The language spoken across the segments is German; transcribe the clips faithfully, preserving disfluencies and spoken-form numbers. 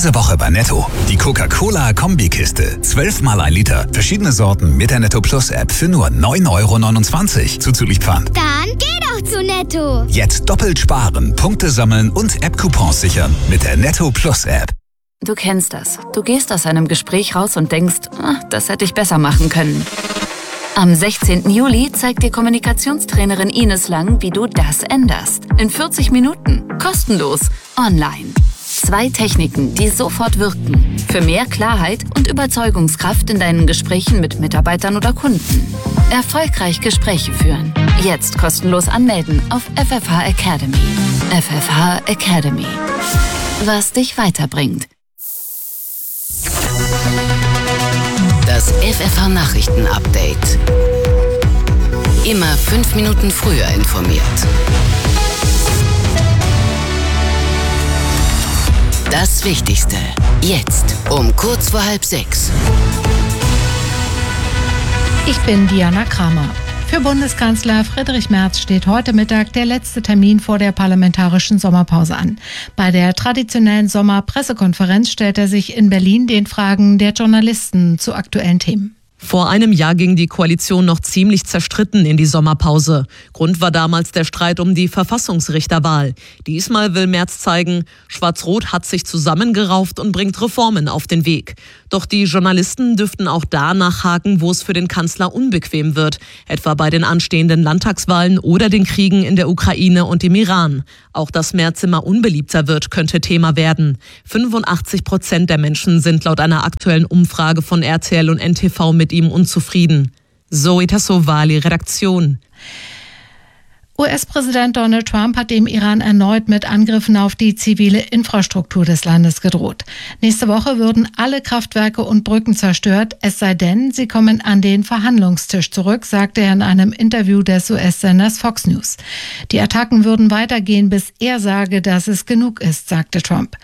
Diese Woche bei Netto. Die Coca-Cola-Kombikiste. zwölf mal ein Liter. Verschiedene Sorten mit der Netto Plus App für nur neun Euro neunundzwanzig. Zuzüglich Pfand. Dann geh doch zu Netto. Jetzt doppelt sparen, Punkte sammeln und App-Coupons sichern mit der Netto Plus App. Du kennst das. Du gehst aus einem Gespräch raus und denkst, ah, das hätte ich besser machen können. Am sechzehnten Juli zeigt dir Kommunikationstrainerin Ines Lang, wie du das änderst. In vierzig Minuten. Kostenlos. Online. Zwei Techniken, die sofort wirken. Für mehr Klarheit und Überzeugungskraft in deinen Gesprächen mit Mitarbeitern oder Kunden. Erfolgreich Gespräche führen. Jetzt kostenlos anmelden auf F F H Academy. F F H Academy. Was dich weiterbringt. Das F F H Nachrichten-Update. Immer fünf Minuten früher informiert. Das Wichtigste. Jetzt um kurz vor halb sechs. Ich bin Diana Kramer. Für Bundeskanzler Friedrich Merz steht heute Mittag der letzte Termin vor der parlamentarischen Sommerpause an. Bei der traditionellen Sommerpressekonferenz stellt er sich in Berlin den Fragen der Journalisten zu aktuellen Themen. Vor einem Jahr ging die Koalition noch ziemlich zerstritten in die Sommerpause. Grund war damals der Streit um die Verfassungsrichterwahl. Diesmal will Merz zeigen, Schwarz-Rot hat sich zusammengerauft und bringt Reformen auf den Weg. Doch die Journalisten dürften auch da nachhaken, wo es für den Kanzler unbequem wird. Etwa bei den anstehenden Landtagswahlen oder den Kriegen in der Ukraine und im Iran. Auch dass Merz immer unbeliebter wird, könnte Thema werden. fünfundachtzig Prozent der Menschen sind laut einer aktuellen Umfrage von R T L und N T V mit ihm unzufrieden. Zoe Tassovali, Redaktion. U S-Präsident Donald Trump hat dem Iran erneut mit Angriffen auf die zivile Infrastruktur des Landes gedroht. Nächste Woche würden alle Kraftwerke und Brücken zerstört, es sei denn, sie kommen an den Verhandlungstisch zurück, sagte er in einem Interview des U S-Senders Fox News. Die Attacken würden weitergehen, bis er sage, dass es genug ist, sagte Trump.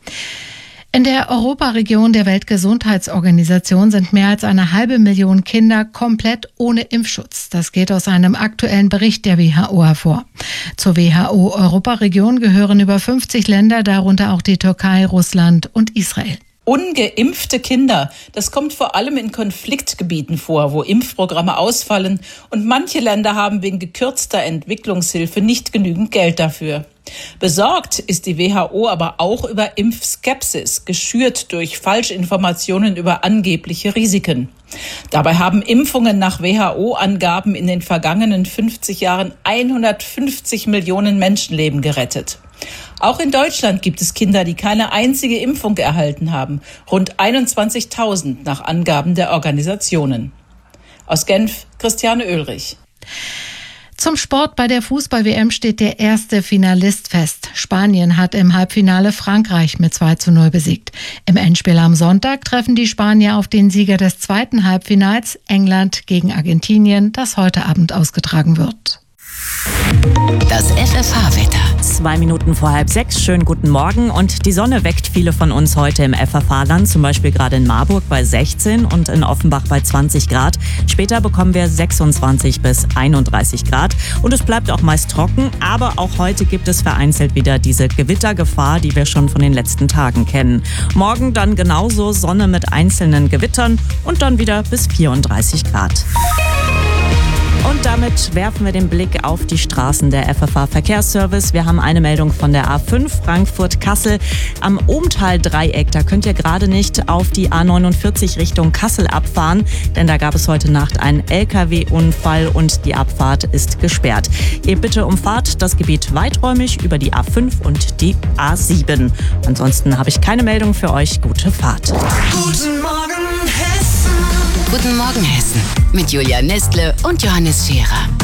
In der Europaregion der Weltgesundheitsorganisation sind mehr als eine halbe Million Kinder komplett ohne Impfschutz. Das geht aus einem aktuellen Bericht der W H O hervor. Zur W H O-Europaregion gehören über fünfzig Länder, darunter auch die Türkei, Russland und Israel. Ungeimpfte Kinder, das kommt vor allem in Konfliktgebieten vor, wo Impfprogramme ausfallen und manche Länder haben wegen gekürzter Entwicklungshilfe nicht genügend Geld dafür. Besorgt ist die W H O aber auch über Impfskepsis, geschürt durch Falschinformationen über angebliche Risiken. Dabei haben Impfungen nach W H O-Angaben in den vergangenen fünfzig Jahren hundertfünfzig Millionen Menschenleben gerettet. Auch in Deutschland gibt es Kinder, die keine einzige Impfung erhalten haben. Rund einundzwanzigtausend nach Angaben der Organisationen. Aus Genf, Christiane Oehlrich. Zum Sport: Bei der Fußball-W M steht der erste Finalist fest. Spanien hat im Halbfinale Frankreich mit zwei zu null besiegt. Im Endspiel am Sonntag treffen die Spanier auf den Sieger des zweiten Halbfinals, England gegen Argentinien, das heute Abend ausgetragen wird. Das F F H-Wetter. Zwei Minuten vor halb sechs. Schönen guten Morgen. Und die Sonne weckt viele von uns heute im F F H-Land. Zum Beispiel gerade in Marburg bei sechzehn und in Offenbach bei zwanzig Grad. Später bekommen wir sechsundzwanzig bis einunddreißig Grad. Und es bleibt auch meist trocken. Aber auch heute gibt es vereinzelt wieder diese Gewittergefahr, die wir schon von den letzten Tagen kennen. Morgen dann genauso Sonne mit einzelnen Gewittern und dann wieder bis vierunddreißig Grad. Und damit werfen wir den Blick auf die Straßen der F F H-Verkehrsservice. Wir haben eine Meldung von der A fünf Frankfurt-Kassel. Am Ohmtal-Dreieck, da könnt ihr gerade nicht auf die A neunundvierzig Richtung Kassel abfahren, denn da gab es heute Nacht einen L K W-Unfall und die Abfahrt ist gesperrt. Ihr bitte umfahrt das Gebiet weiträumig über die A fünf und die A sieben. Ansonsten habe ich keine Meldung für euch. Gute Fahrt. Guten Morgen, Hessen. Guten Morgen, Hessen. Mit Julia Nestle und Johannes Scherer.